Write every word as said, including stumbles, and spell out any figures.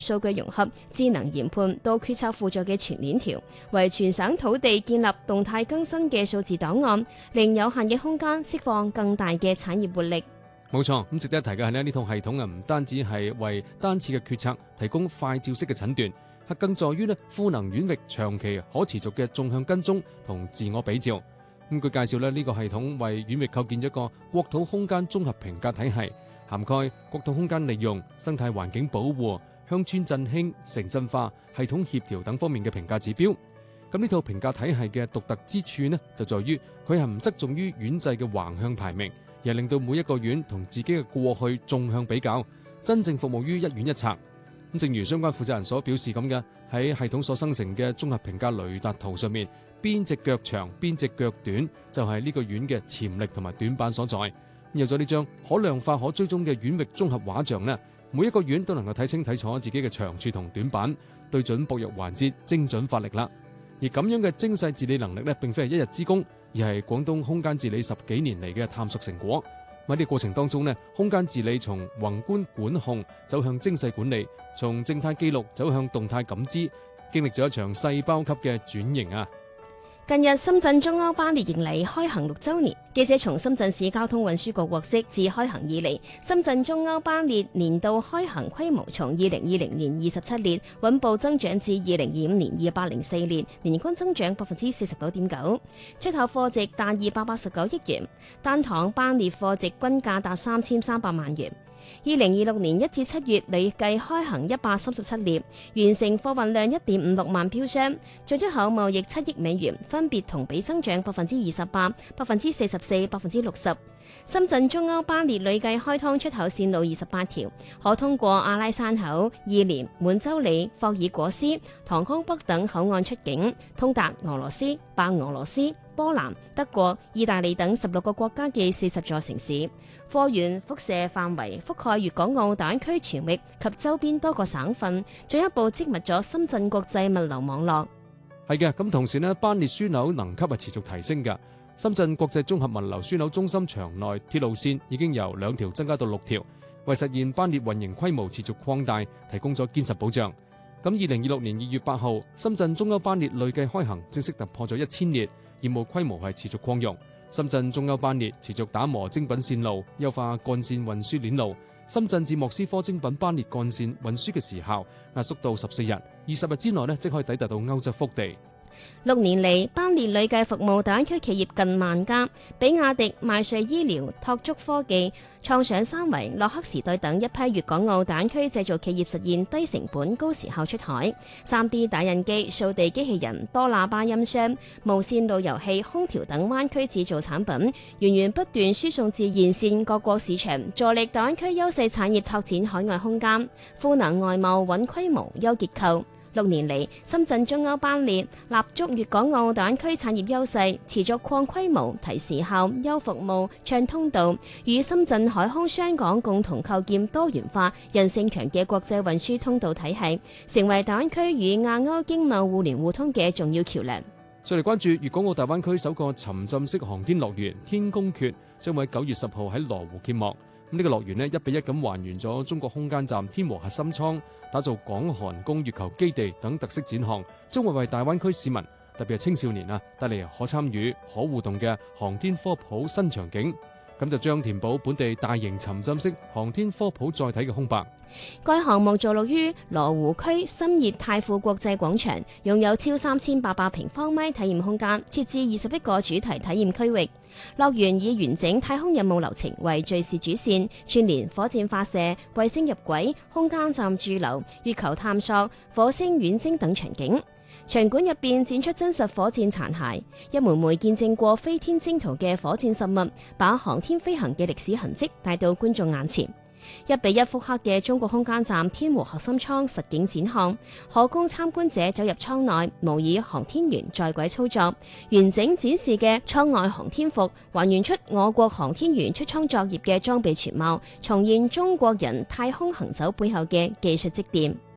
數據融合、智能研判到決策輔助嘅全鏈條，為全省土地建立動態更新嘅數字檔案，令有限嘅空間釋放更大嘅產業活力。 冇錯，咁值得一提嘅係咧，呢套系統啊，唔單止係為單次嘅決策提供快照式嘅診斷，係更在於咧賦能院域長期可持續嘅縱向跟蹤同自我比照。咁據介紹咧，呢個系統為院域構建咗一個國土空間綜合評價體系，涵蓋國土空間利用、生態環境保護、鄉村振興、城鎮化、系統協調等方面嘅評價指標。咁呢套評價體系嘅獨特之處呢，就在於佢係唔側重於院制嘅橫向排名，而係令到每一個院同自己嘅過去縱向比較，真正服務於一院一策。咁正如相關負責人所表示咁嘅，喺系統所生成嘅綜合評價雷達圖上面，邊隻腳長邊隻腳短就係呢個院嘅潛力同埋短板所在。有咗呢張可量化可追蹤嘅院域綜合畫像呢，每一個院都能夠睇清睇楚自己嘅長處同短板，對準薄弱環節，精準發力啦。而咁樣嘅精細治理能力呢，並非係一日之功，而係廣東空間治理十幾年嚟嘅探索成果。喺呢個過程當中呢，空間治理從宏觀管控走向精細管理，從靜態記錄走向動態感知，經歷咗一場細胞級嘅轉型啊！ 近日深圳中歐班列迎嚟開行六週年，記者從深圳市交通運輸局獲悉，自開行以嚟，深圳中歐班列年度開行規模從二零二零年二十七列穩步增長至二零二五年二百零四列，年均增長百分之四十九點九，出口貨值達二百八十九億元，單趟班列貨值均價達三千三百萬元。二零二六年一至七月累計開行一百三十七列，完成貨運量一點五六萬標箱，進出口貿易七億美元，分別同比增長百分之二十八、百分之四十四、百分之六十。深圳中歐班列累計開通出口線路二十八條，可通過阿拉山口、義廉、滿洲里、霍爾果斯、塘江北等口岸出境，通達俄羅斯、白俄羅斯、波蘭、德國、意大利等十六個國家嘅四十座城市，貨源輻射範圍覆蓋粵港澳大灣區全域及周邊多個省份，進一步織密咗深圳國際物流網絡。 係嘅，咁同時呢，班列樞紐能級係持續提升嘅。深圳國際綜合物流樞紐中心場內鐵路線已經由兩條增加到六條，為實現班列運營規模持續擴大提供咗堅實保障。咁二零二六年二月八號，深圳中歐班列累計開行正式突破咗一千列，業務規模係持續擴容。深圳中歐班列持續打磨精品線路，優化幹線運輸鏈路。深圳至莫斯科精品班列幹線運輸嘅時效壓縮到十四日，二十日之內呢即可以抵達到歐洲腹地。 六年嚟，班列累計服務大灣區企業近萬家，比亞迪、邁瑞醫療、拓足科技、創想三維、洛克時代等一批粵港澳大灣區製造企業實現低成本、高時效出海。三 D 打印機、掃地機器人、多喇叭音箱、無線路由器、空調等灣區製造產品，源源不斷輸送至沿線各國市場，助力大灣區優勢產業拓展海外空間，賦能外貿穩規模、優結構。六年嚟，深圳中歐班列立足粵港澳大灣區產業優勢，持續擴規模、提時效、優服務、暢通道，與深圳海空雙港共同構建多元化、韌性強嘅國際運輸通道體系，成為大灣區與亞歐經貿互聯互通嘅重要橋樑。 再嚟關注粵港澳大灣區首個沉浸式航天樂園天宮訣，將會喺九月十號喺羅湖揭幕。咁、這、呢個樂園呢，一比一咁還原咗中國空間站天和核心艙，打造港韓供月球基地等特色展項，將會為大灣區市民，特別係青少年啊，帶嚟可參與、可互動嘅航天科普新場景。咁就將填補本地大型沉浸式航天科普載體嘅空白。 該項目坐落於羅湖區深業太富國際廣場，擁有超三千八百平方米體驗空間，設置二十一個主題體驗區域。樂園以完整太空任務流程為敘事主線，串聯火箭發射、衛星入軌、空間站駐留、月球探索、火星遠征等場景。場館入邊展出真實火箭殘骸，一枚枚見證過飛天征途嘅火箭實物，把航天飛行嘅歷史痕跡帶到觀眾眼前。一比一複刻嘅中國空間站天和核心艙實景展項，可供參觀者走入艙內，模擬航天員在軌操作。完整展示嘅艙外航天服，還原出我國航天員出艙作業嘅裝備全貌，重現中國人太空行走背後嘅技術積澱。